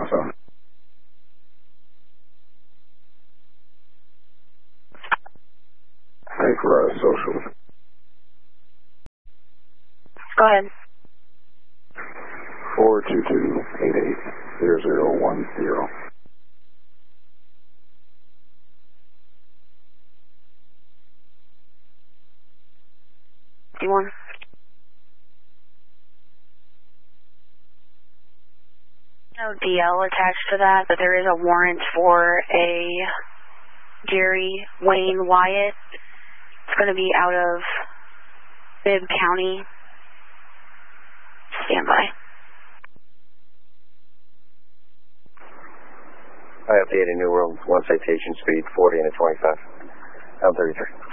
7. Hey, for social. Go ahead. 422-88-0010. D1. No DL attached to that, but there is a warrant for a Jerry Wayne Wyatt. It's going to be out of Bibb County. Stand by. I updated New World, 1 citation, speed 40 and a 25. I'm 33.